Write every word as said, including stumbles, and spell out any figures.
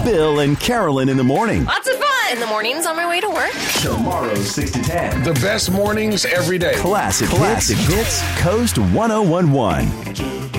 Bill and Carolyn in the morning. Lots of fun in the mornings on my way to work. Tomorrow, six to ten. The best mornings every day. Classic, Classic hits, hits, Coast one oh one one.